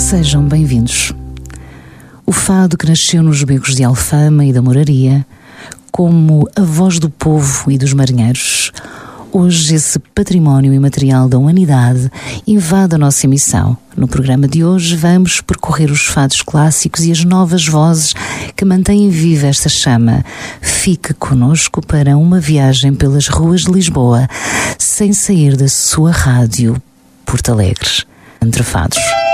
Sejam bem-vindos. O fado que nasceu nos becos de Alfama e da Moraria, como a voz do povo e dos marinheiros, hoje esse património imaterial da humanidade invade a nossa emissão. No programa de hoje vamos percorrer os fados clássicos e as novas vozes que mantêm viva esta chama. Fique connosco para uma viagem pelas ruas de Lisboa, sem sair da sua rádio Porto Alegre. Entre fados.